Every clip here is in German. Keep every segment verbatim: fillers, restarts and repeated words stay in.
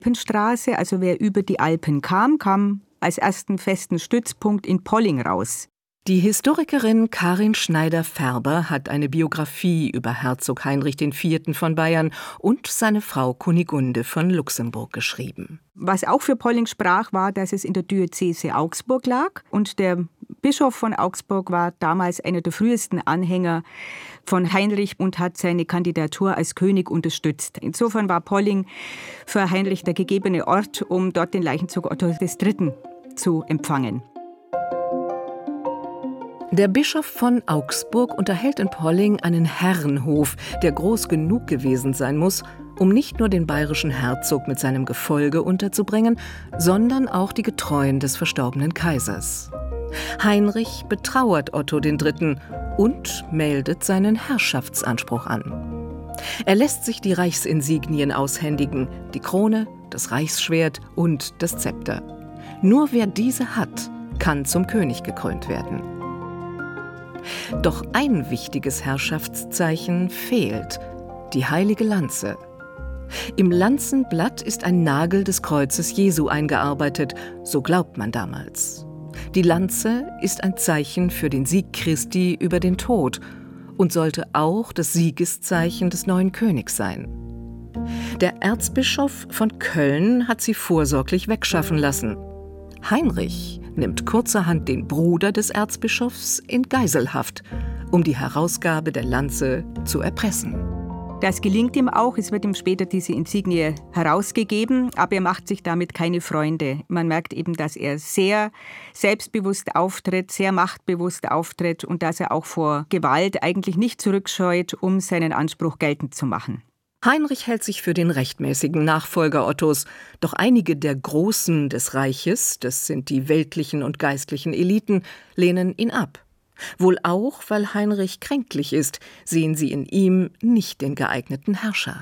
Alpenstraße, also wer über die Alpen kam, kam als ersten festen Stützpunkt in Polling raus. Die Historikerin Karin Schneider-Färber hat eine Biografie über Herzog Heinrich der Vierte von Bayern und seine Frau Kunigunde von Luxemburg geschrieben. Was auch für Polling sprach, war, dass es in der Diözese Augsburg lag. Und der Bischof von Augsburg war damals einer der frühesten Anhänger von Heinrich und hat seine Kandidatur als König unterstützt. Insofern war Polling für Heinrich der gegebene Ort, um dort den Leichenzug Otto des Dritten zu empfangen. Der Bischof von Augsburg unterhält in Polling einen Herrenhof, der groß genug gewesen sein muss, um nicht nur den bayerischen Herzog mit seinem Gefolge unterzubringen, sondern auch die Getreuen des verstorbenen Kaisers. Heinrich betrauert Otto den Dritten und meldet seinen Herrschaftsanspruch an. Er lässt sich die Reichsinsignien aushändigen, die Krone, das Reichsschwert und das Zepter. Nur wer diese hat, kann zum König gekrönt werden. Doch ein wichtiges Herrschaftszeichen fehlt: die heilige Lanze. Im Lanzenblatt ist ein Nagel des Kreuzes Jesu eingearbeitet, so glaubt man damals. Die Lanze ist ein Zeichen für den Sieg Christi über den Tod und sollte auch das Siegeszeichen des neuen Königs sein. Der Erzbischof von Köln hat sie vorsorglich wegschaffen lassen. Heinrich nimmt kurzerhand den Bruder des Erzbischofs in Geiselhaft, um die Herausgabe der Lanze zu erpressen. Das gelingt ihm auch. Es wird ihm später diese Insignie herausgegeben, aber er macht sich damit keine Freunde. Man merkt eben, dass er sehr selbstbewusst auftritt, sehr machtbewusst auftritt und dass er auch vor Gewalt eigentlich nicht zurückscheut, um seinen Anspruch geltend zu machen. Heinrich hält sich für den rechtmäßigen Nachfolger Ottos, doch einige der Großen des Reiches, das sind die weltlichen und geistlichen Eliten, lehnen ihn ab. Wohl auch, weil Heinrich kränklich ist, sehen sie in ihm nicht den geeigneten Herrscher.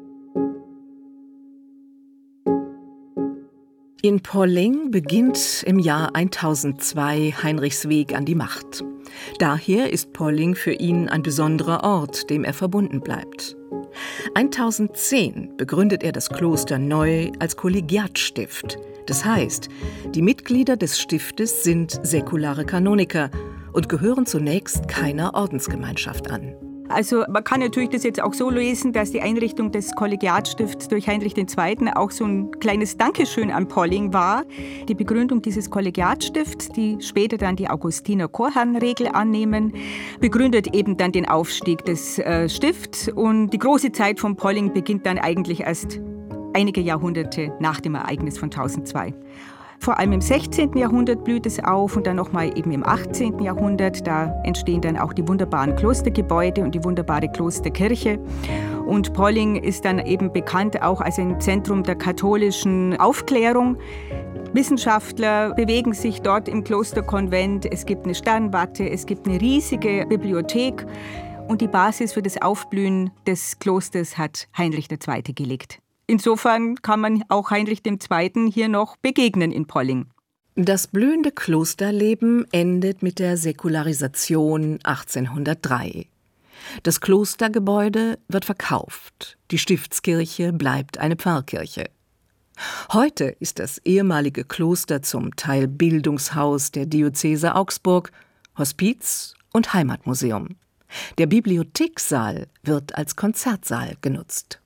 In Polling beginnt im Jahr tausendzwei Heinrichs Weg an die Macht. Daher ist Polling für ihn ein besonderer Ort, dem er verbunden bleibt. tausendzehn begründet er das Kloster neu als Kollegiatstift. Das heißt, die Mitglieder des Stiftes sind säkulare Kanoniker und gehören zunächst keiner Ordensgemeinschaft an. Also man kann natürlich das jetzt auch so lesen, dass die Einrichtung des Kollegiatstifts durch Heinrich der Zweite auch so ein kleines Dankeschön an Polling war. Die Begründung dieses Kollegiatstifts, die später dann die Augustiner Chorherrenregel annehmen, begründet eben dann den Aufstieg des äh, Stifts. Und die große Zeit von Polling beginnt dann eigentlich erst einige Jahrhunderte nach dem Ereignis von tausendzwei. Vor allem im sechzehnten Jahrhundert blüht es auf und dann nochmal eben im achtzehnten Jahrhundert. Da entstehen dann auch die wunderbaren Klostergebäude und die wunderbare Klosterkirche. Und Polling ist dann eben bekannt auch als ein Zentrum der katholischen Aufklärung. Wissenschaftler bewegen sich dort im Klosterkonvent. Es gibt eine Sternwarte, es gibt eine riesige Bibliothek. Und die Basis für das Aufblühen des Klosters hat Heinrich der Zweite gelegt. Insofern kann man auch Heinrich der Zweite hier noch begegnen in Polling. Das blühende Klosterleben endet mit der Säkularisation achtzehnhundertdrei. Das Klostergebäude wird verkauft. Die Stiftskirche bleibt eine Pfarrkirche. Heute ist das ehemalige Kloster zum Teil Bildungshaus der Diözese Augsburg, Hospiz und Heimatmuseum. Der Bibliothekssaal wird als Konzertsaal genutzt.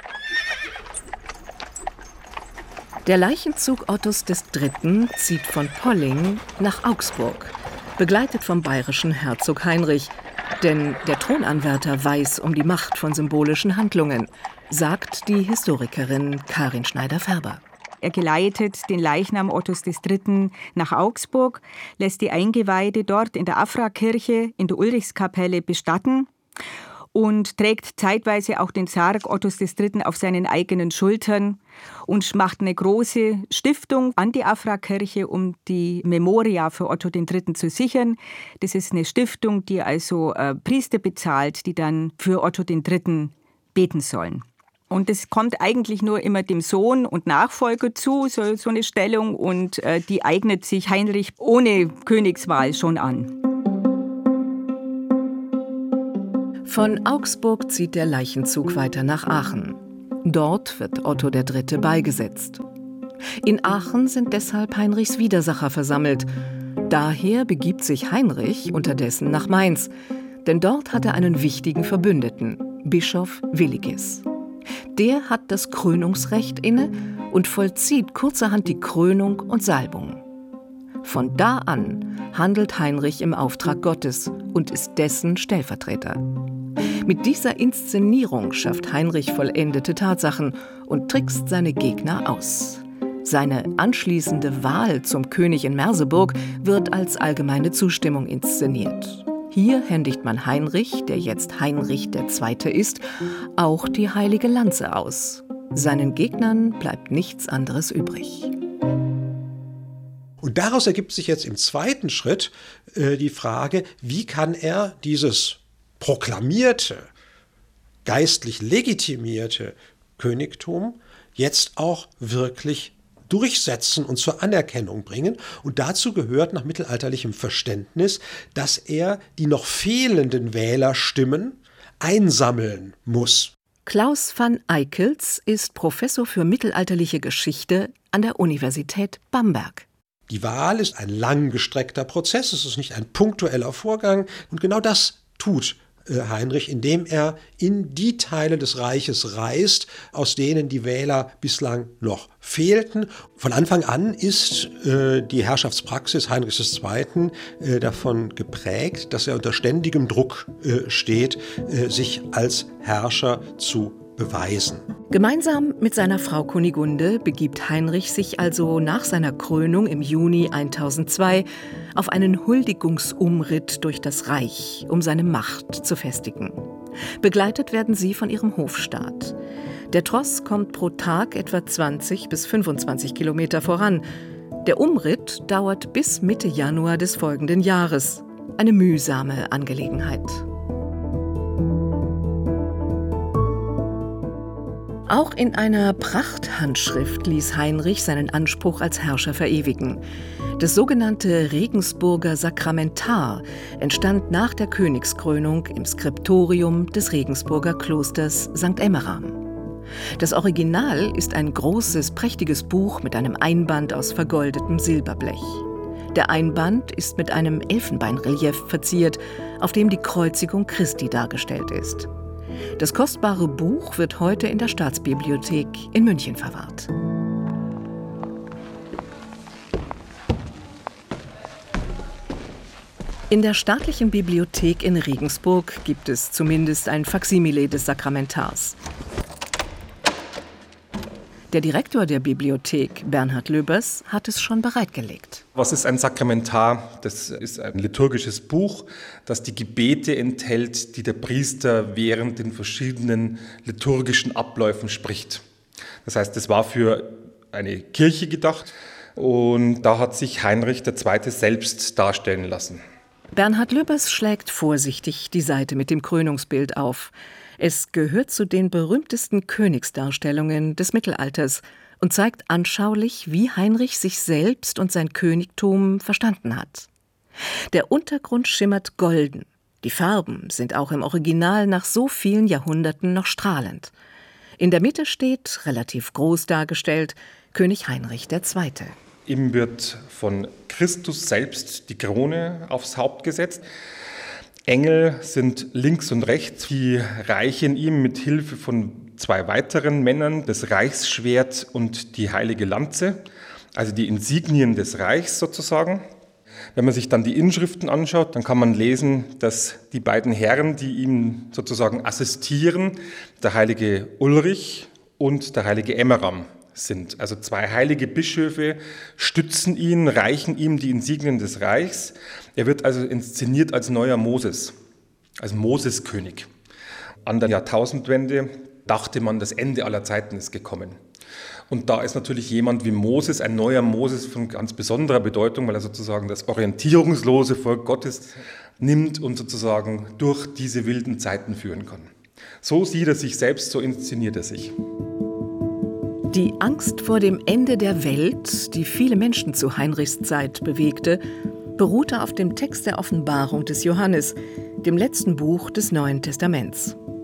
Der Leichenzug Ottos des Dritten zieht von Polling nach Augsburg, begleitet vom bayerischen Herzog Heinrich. Denn der Thronanwärter weiß um die Macht von symbolischen Handlungen, sagt die Historikerin Karin Schneider-Färber. Er geleitet den Leichnam Ottos des Dritten nach Augsburg, lässt die Eingeweide dort in der Afra-Kirche in der Ulrichskapelle bestatten und trägt zeitweise auch den Sarg Ottos des Dritten auf seinen eigenen Schultern und macht eine große Stiftung an die Afra-Kirche, um die Memoria für Otto den Dritten zu sichern. Das ist eine Stiftung, die also äh, Priester bezahlt, die dann für Otto den Dritten beten sollen. Und es kommt eigentlich nur immer dem Sohn und Nachfolger zu, so, so eine Stellung, und äh, die eignet sich Heinrich ohne Königswahl schon an. Von Augsburg zieht der Leichenzug weiter nach Aachen. Dort wird Otto der Dritte beigesetzt. In Aachen sind deshalb Heinrichs Widersacher versammelt. Daher begibt sich Heinrich unterdessen nach Mainz, denn dort hat er einen wichtigen Verbündeten, Bischof Willigis. Der hat das Krönungsrecht inne und vollzieht kurzerhand die Krönung und Salbung. Von da an handelt Heinrich im Auftrag Gottes und ist dessen Stellvertreter. Mit dieser Inszenierung schafft Heinrich vollendete Tatsachen und trickst seine Gegner aus. Seine anschließende Wahl zum König in Merseburg wird als allgemeine Zustimmung inszeniert. Hier händigt man Heinrich, der jetzt Heinrich der Zweite ist, auch die heilige Lanze aus. Seinen Gegnern bleibt nichts anderes übrig. Und daraus ergibt sich jetzt im zweiten Schritt äh, die Frage, wie kann er dieses proklamierte, geistlich legitimierte Königtum jetzt auch wirklich durchsetzen und zur Anerkennung bringen. Und dazu gehört nach mittelalterlichem Verständnis, dass er die noch fehlenden Wählerstimmen einsammeln muss. Klaus van Eickels ist Professor für mittelalterliche Geschichte an der Universität Bamberg. Die Wahl ist ein langgestreckter Prozess, es ist nicht ein punktueller Vorgang. Und genau das tut Heinrich, indem er in die Teile des Reiches reist, aus denen die Wähler bislang noch fehlten. Von Anfang an ist äh, die Herrschaftspraxis Heinrichs des Zweiten äh, davon geprägt, dass er unter ständigem Druck äh, steht, äh, sich als Herrscher zu beweisen. Gemeinsam mit seiner Frau Kunigunde begibt Heinrich sich also nach seiner Krönung im Juni tausendzwei auf einen Huldigungsumritt durch das Reich, um seine Macht zu festigen. Begleitet werden sie von ihrem Hofstaat. Der Tross kommt pro Tag etwa zwanzig bis fünfundzwanzig Kilometer voran. Der Umritt dauert bis Mitte Januar des folgenden Jahres. Eine mühsame Angelegenheit. Auch in einer Prachthandschrift ließ Heinrich seinen Anspruch als Herrscher verewigen. Das sogenannte Regensburger Sakramentar entstand nach der Königskrönung im Skriptorium des Regensburger Klosters Sankt Emmeram. Das Original ist ein großes, prächtiges Buch mit einem Einband aus vergoldetem Silberblech. Der Einband ist mit einem Elfenbeinrelief verziert, auf dem die Kreuzigung Christi dargestellt ist. Das kostbare Buch wird heute in der Staatsbibliothek in München verwahrt. In der staatlichen Bibliothek in Regensburg gibt es zumindest ein Faksimile des Sakramentars. Der Direktor der Bibliothek, Bernhard Löbers, hat es schon bereitgelegt. Was ist ein Sakramentar? Das ist ein liturgisches Buch, das die Gebete enthält, die der Priester während den verschiedenen liturgischen Abläufen spricht. Das heißt, es war für eine Kirche gedacht und da hat sich Heinrich der Zweite selbst darstellen lassen. Bernhard Löbers schlägt vorsichtig die Seite mit dem Krönungsbild auf. Es gehört zu den berühmtesten Königsdarstellungen des Mittelalters und zeigt anschaulich, wie Heinrich sich selbst und sein Königtum verstanden hat. Der Untergrund schimmert golden. Die Farben sind auch im Original nach so vielen Jahrhunderten noch strahlend. In der Mitte steht, relativ groß dargestellt, König Heinrich der Zweite. Ihm wird von Christus selbst die Krone aufs Haupt gesetzt. Engel sind links und rechts, die reichen ihm mit Hilfe von zwei weiteren Männern das Reichsschwert und die heilige Lanze, also die Insignien des Reichs sozusagen. Wenn man sich dann die Inschriften anschaut, dann kann man lesen, dass die beiden Herren, die ihm sozusagen assistieren, der heilige Ulrich und der heilige Emmeram sind. Also zwei heilige Bischöfe stützen ihn, reichen ihm die Insignien des Reichs. Er wird also inszeniert als neuer Moses, als Moseskönig. An der Jahrtausendwende dachte man, das Ende aller Zeiten ist gekommen. Und da ist natürlich jemand wie Moses, ein neuer Moses von ganz besonderer Bedeutung, weil er sozusagen das orientierungslose Volk Gottes nimmt und sozusagen durch diese wilden Zeiten führen kann. So sieht er sich selbst, so inszeniert er sich. Die Angst vor dem Ende der Welt, die viele Menschen zu Heinrichs Zeit bewegte, beruhte auf dem Text der Offenbarung des Johannes, dem letzten Buch des Neuen Testaments.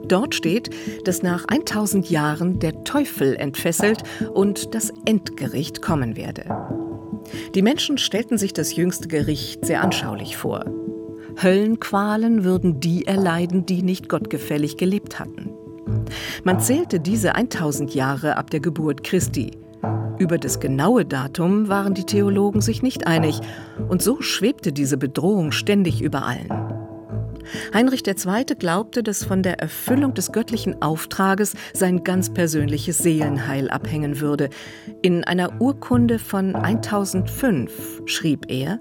Dort steht, dass nach tausend Jahren der Teufel entfesselt und das Endgericht kommen werde. Die Menschen stellten sich das jüngste Gericht sehr anschaulich vor. Höllenqualen würden die erleiden, die nicht gottgefällig gelebt hatten. Man zählte diese tausend Jahre ab der Geburt Christi. Über das genaue Datum waren die Theologen sich nicht einig, und so schwebte diese Bedrohung ständig über allen. Heinrich der Zweite glaubte, dass von der Erfüllung des göttlichen Auftrages sein ganz persönliches Seelenheil abhängen würde. In einer Urkunde von tausendfünf schrieb er: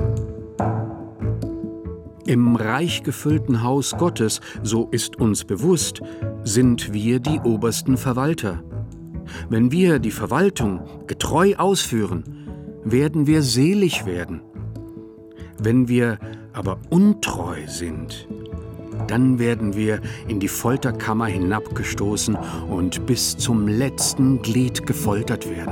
Im reich gefüllten Haus Gottes, so ist uns bewusst, sind wir die obersten Verwalter. Wenn wir die Verwaltung getreu ausführen, werden wir selig werden. Wenn wir aber untreu sind, dann werden wir in die Folterkammer hinabgestoßen und bis zum letzten Glied gefoltert werden.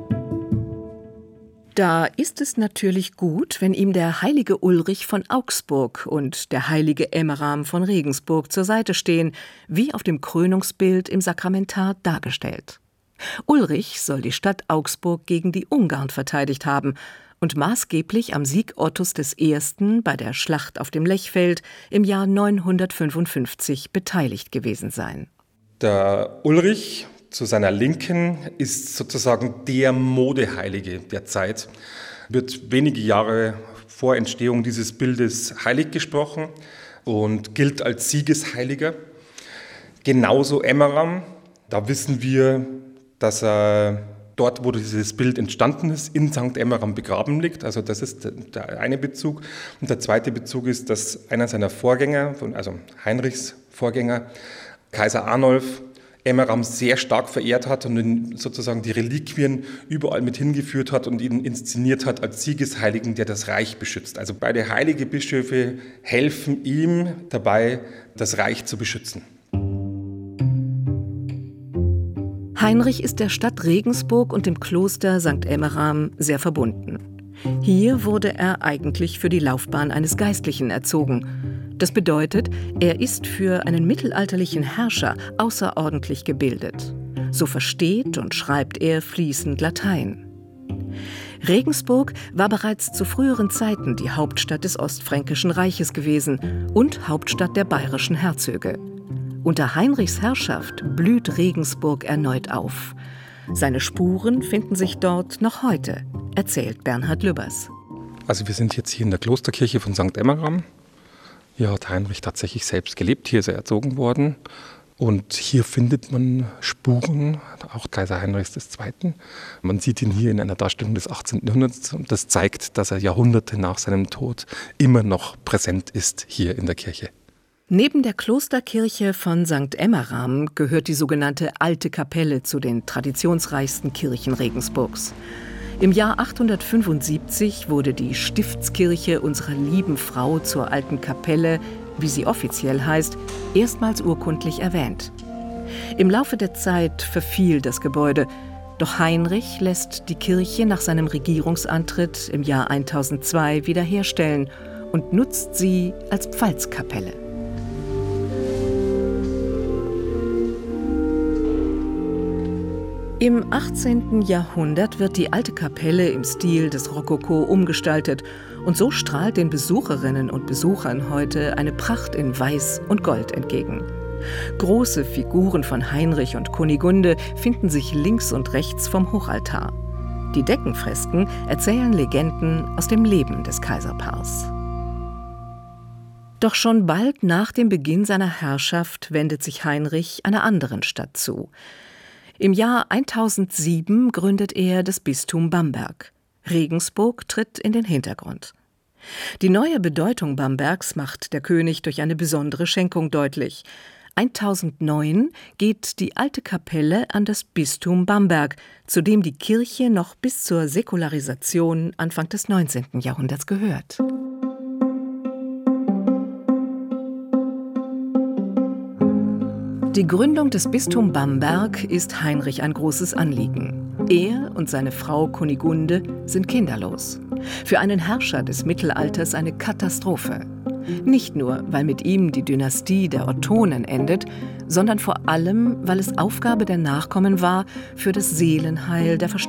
Da ist es natürlich gut, wenn ihm der heilige Ulrich von Augsburg und der heilige Emmeram von Regensburg zur Seite stehen, wie auf dem Krönungsbild im Sakramentar dargestellt. Ulrich soll die Stadt Augsburg gegen die Ungarn verteidigt haben und maßgeblich am Sieg Ottos des Ersten bei der Schlacht auf dem Lechfeld im Jahr neunhundertfünfundfünfzig beteiligt gewesen sein. Der Ulrich zu seiner Linken ist sozusagen der Modeheilige der Zeit, wird wenige Jahre vor Entstehung dieses Bildes heilig gesprochen und gilt als Siegesheiliger. Genauso Emmeram, da wissen wir, dass er dort, wo dieses Bild entstanden ist, in Sankt Emmeram begraben liegt. Also das ist der eine Bezug. Und der zweite Bezug ist, dass einer seiner Vorgänger, also Heinrichs Vorgänger, Kaiser Arnulf, Emmeram sehr stark verehrt hat und ihn sozusagen die Reliquien überall mit hingeführt hat und ihn inszeniert hat als Siegesheiligen, der das Reich beschützt. Also beide heilige Bischöfe helfen ihm dabei, das Reich zu beschützen. Heinrich ist der Stadt Regensburg und dem Kloster Sankt Emmeram sehr verbunden. Hier wurde er eigentlich für die Laufbahn eines Geistlichen erzogen. Das bedeutet, er ist für einen mittelalterlichen Herrscher außerordentlich gebildet. So versteht und schreibt er fließend Latein. Regensburg war bereits zu früheren Zeiten die Hauptstadt des Ostfränkischen Reiches gewesen und Hauptstadt der bayerischen Herzöge. Unter Heinrichs Herrschaft blüht Regensburg erneut auf. Seine Spuren finden sich dort noch heute, erzählt Bernhard Lübbers. Also wir sind jetzt hier in der Klosterkirche von Sankt Emmeram. Hier hat Heinrich tatsächlich selbst gelebt, hier ist er erzogen worden. Und hier findet man Spuren, auch Kaiser Heinrichs der Zweite. Man sieht ihn hier in einer Darstellung des achtzehnten Jahrhunderts. Und das zeigt, dass er Jahrhunderte nach seinem Tod immer noch präsent ist hier in der Kirche. Neben der Klosterkirche von Sankt Emmeram gehört die sogenannte Alte Kapelle zu den traditionsreichsten Kirchen Regensburgs. Im Jahr achthundertfünfundsiebzig wurde die Stiftskirche unserer lieben Frau zur Alten Kapelle, wie sie offiziell heißt, erstmals urkundlich erwähnt. Im Laufe der Zeit verfiel das Gebäude, doch Heinrich lässt die Kirche nach seinem Regierungsantritt im Jahr tausendzwei wiederherstellen und nutzt sie als Pfalzkapelle. Im achtzehnten Jahrhundert wird die Alte Kapelle im Stil des Rokoko umgestaltet und so strahlt den Besucherinnen und Besuchern heute eine Pracht in Weiß und Gold entgegen. Große Figuren von Heinrich und Kunigunde finden sich links und rechts vom Hochaltar. Die Deckenfresken erzählen Legenden aus dem Leben des Kaiserpaars. Doch schon bald nach dem Beginn seiner Herrschaft wendet sich Heinrich einer anderen Stadt zu. Im Jahr tausendsieben gründet er das Bistum Bamberg. Regensburg tritt in den Hintergrund. Die neue Bedeutung Bambergs macht der König durch eine besondere Schenkung deutlich. tausendneun geht die Alte Kapelle an das Bistum Bamberg, zu dem die Kirche noch bis zur Säkularisation Anfang des neunzehnten Jahrhunderts gehört. Die Gründung des Bistums Bamberg ist Heinrich ein großes Anliegen. Er und seine Frau Kunigunde sind kinderlos. Für einen Herrscher des Mittelalters eine Katastrophe. Nicht nur, weil mit ihm die Dynastie der Ottonen endet, sondern vor allem, weil es Aufgabe der Nachkommen war, für das Seelenheil der